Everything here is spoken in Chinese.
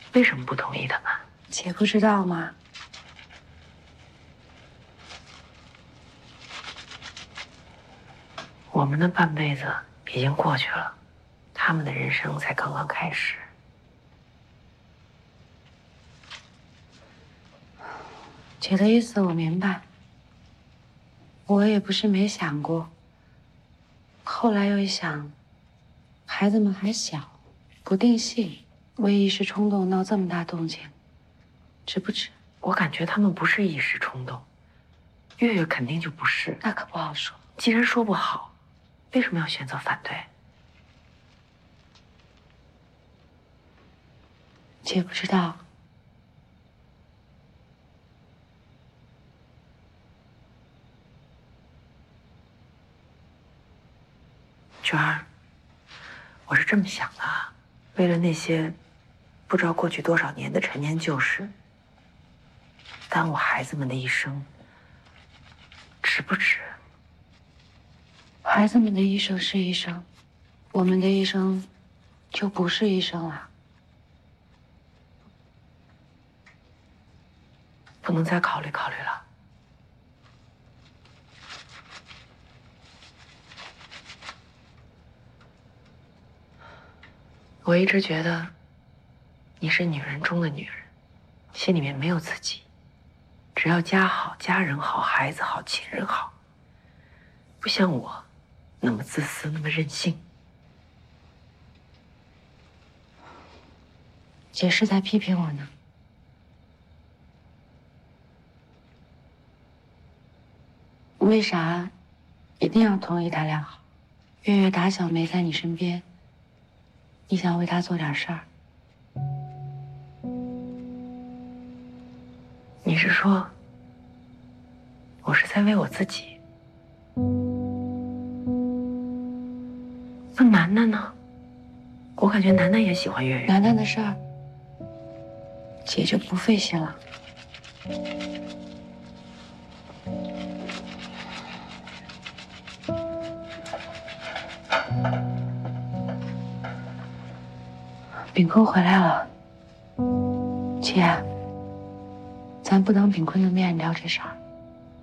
为什么不同意他们？ 姐不知道吗？ 我们的半辈子已经过去了，他们的人生才刚刚开始。 姐的意思我明白，我也不是没想过。后来又一想，孩子们还小，不定性，为一时冲动闹这么大动静，值不值？ 我感觉他们不是一时冲动，月月肯定就不是。 那可不好说。 既然说不好，为什么要选择反对？ 姐不知道。 娟儿，我是这么想的啊，为了那些不知道过去多少年的陈年旧事，耽误孩子们的一生，值不值？ 孩子们的一生是一生，我们的一生就不是一生了。 不能再考虑考虑了。我一直觉得你是女人中的女人，心里面没有自己，只要家好、家人好、孩子好、亲人好，不像我那么自私、那么任性。 姐是在批评我呢。为啥一定要同意他俩好？月月打小没在你身边，你想为他做点事儿？ 你是说，我是在为我自己？那楠楠呢？我感觉楠楠也喜欢月月。 楠楠的事儿，姐就不费心了。秉坤回来了，姐，咱不当秉坤的面聊这事儿。